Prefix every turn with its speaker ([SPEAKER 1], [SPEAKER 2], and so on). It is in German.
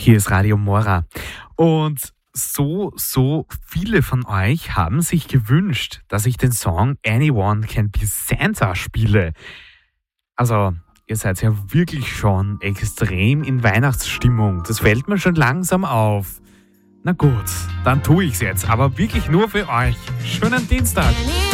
[SPEAKER 1] Hier ist Radio Mora. Und so viele von euch haben sich gewünscht, dass ich den Song Anyone Can Be Santa spiele. Also, ihr seid ja wirklich schon extrem in Weihnachtsstimmung. Das fällt mir schon langsam auf. Na gut, dann tue ich's jetzt, aber wirklich nur für euch. Schönen Dienstag.